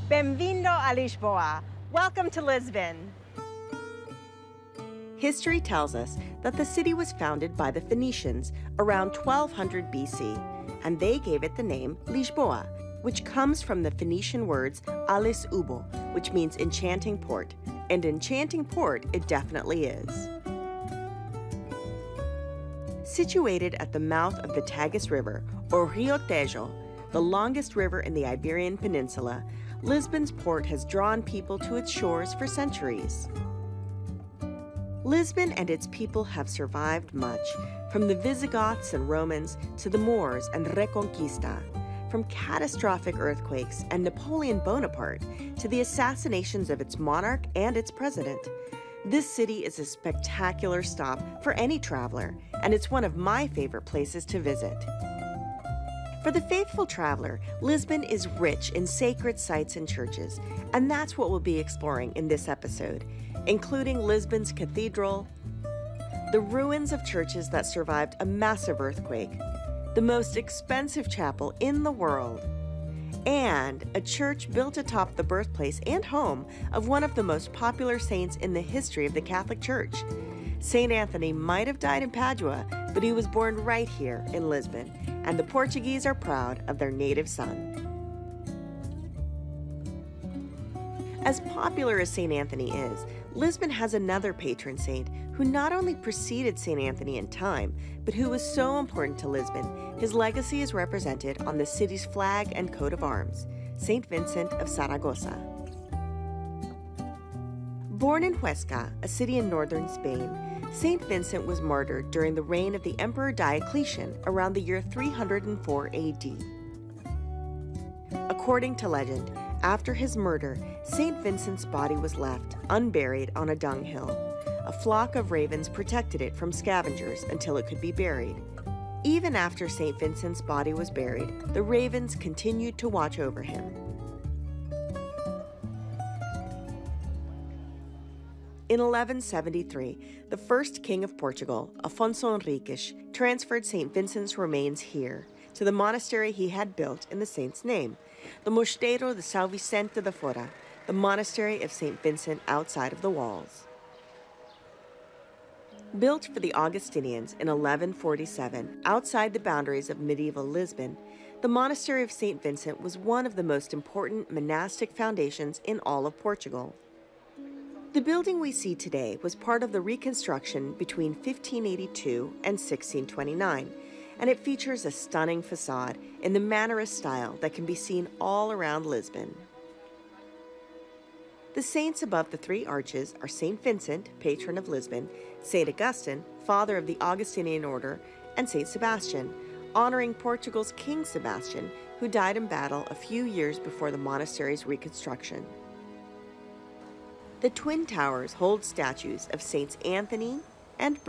Bem-vindo a Lisboa. Welcome to Lisbon. History tells us that the city was founded by the Phoenicians around 1200 BC, and they gave it the name Lisboa, which comes from the Phoenician words Alis Ubo, which means enchanting port. And enchanting port it definitely is. Situated at the mouth of the Tagus River, or Rio Tejo, the longest river in the Iberian Peninsula, Lisbon's port has drawn people to its shores for centuries. Lisbon and its people have survived much, from the Visigoths and Romans to the Moors and Reconquista, from catastrophic earthquakes and Napoleon Bonaparte to the assassinations of its monarch and its president. This city is a spectacular stop for any traveler, and it's one of my favorite places to visit. For the faithful traveler, Lisbon is rich in sacred sites and churches, and that's what we'll be exploring in this episode, including Lisbon's cathedral, the ruins of churches that survived a massive earthquake, the most expensive chapel in the world, and a church built atop the birthplace and home of one of the most popular saints in the history of the Catholic Church. Saint Anthony might have died in Padua, but he was born right here in Lisbon, and the Portuguese are proud of their native son. As popular as Saint Anthony is, Lisbon has another patron saint who not only preceded Saint Anthony in time, but who was so important to Lisbon, his legacy is represented on the city's flag and coat of arms, Saint Vincent of Saragossa. Born in Huesca, a city in northern Spain, Saint Vincent was martyred during the reign of the Emperor Diocletian around the year 304 AD. According to legend, after his murder, Saint Vincent's body was left unburied on a dunghill. A flock of ravens protected it from scavengers until it could be buried. Even after Saint Vincent's body was buried, the ravens continued to watch over him. In 1173, the first king of Portugal, Afonso Henriques, transferred Saint Vincent's remains here, to the monastery he had built in the saint's name, the Mosteiro de São Vicente de Fora, the monastery of Saint Vincent outside of the walls. Built for the Augustinians in 1147, outside the boundaries of medieval Lisbon, the monastery of Saint Vincent was one of the most important monastic foundations in all of Portugal. The building we see today was part of the reconstruction between 1582 and 1629, and it features a stunning facade in the Mannerist style that can be seen all around Lisbon. The saints above the three arches are Saint Vincent, patron of Lisbon, Saint Augustine, father of the Augustinian order, and Saint Sebastian, honoring Portugal's King Sebastian, who died in battle a few years before the monastery's reconstruction. The twin towers hold statues of Saints Anthony and